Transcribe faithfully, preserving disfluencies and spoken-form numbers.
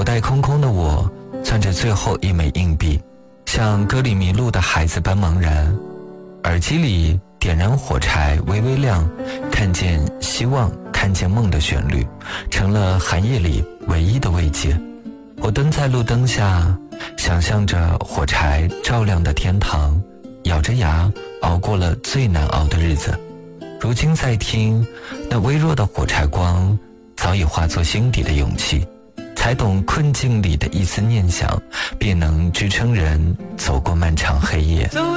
袋空空的我攥着最后一枚硬币，像歌里迷路的孩子般茫然。耳机里点燃火柴微微亮，看见希望，看见梦的旋律，成了寒夜里唯一的慰藉。我蹲在路灯下，想象着火柴照亮的天堂，咬着牙熬过了最难熬的日子。如今再听，那微弱的火柴光早已化作心底的勇气，才懂困境里的一丝念想，便能支撑人走过漫长黑夜。